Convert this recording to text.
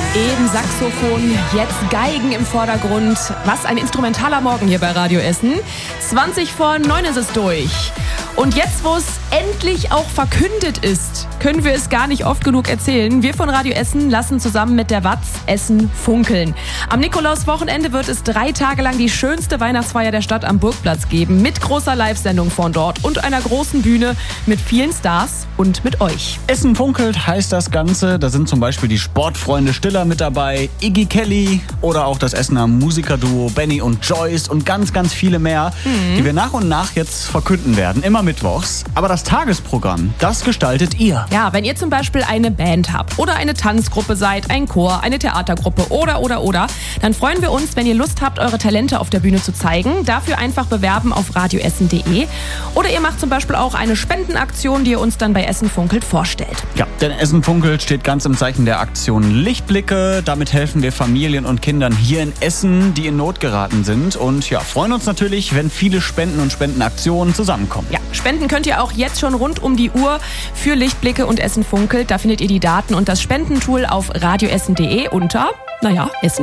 Eben Saxophon, jetzt Geigen im Vordergrund. Was ein instrumentaler Morgen hier bei Radio Essen. 20:09 ist es durch. Und jetzt, wo es endlich auch verkündet ist, können wir es gar nicht oft genug erzählen. Wir von Radio Essen lassen zusammen mit der Watz Essen funkeln. Am Nikolauswochenende wird es 3 Tage lang die schönste Weihnachtsfeier der Stadt am Burgplatz geben. Mit großer Live-Sendung von dort und einer großen Bühne mit vielen Stars und mit euch. Essen funkelt heißt das Ganze. Da sind zum Beispiel die Sportfreunde Stiller mit dabei, Iggy Kelly oder auch das Essener Musikerduo Benny und Joyce und ganz, ganz viele mehr, die wir nach und nach jetzt verkünden werden. Immer mittwochs. Aber das Tagesprogramm, das gestaltet ihr. Ja, wenn ihr zum Beispiel eine Band habt oder eine Tanzgruppe seid, ein Chor, eine Theatergruppe oder, dann freuen wir uns, wenn ihr Lust habt, eure Talente auf der Bühne zu zeigen. Dafür einfach bewerben auf radioessen.de. Oder ihr macht zum Beispiel auch eine Spendenaktion, die ihr uns dann bei Essen funkelt vorstellt. Ja, denn Essen funkelt steht ganz im Zeichen der Aktion Lichtblicke. Damit helfen wir Familien und Kindern hier in Essen, die in Not geraten sind. Und ja, freuen uns natürlich, wenn viele Spenden und Spendenaktionen zusammenkommen. Ja, spenden könnt ihr auch jetzt schon rund um die Uhr für Lichtblicke und Essen funkelt. Da findet ihr die Daten und das Spendentool auf radioessen.de unter, Essen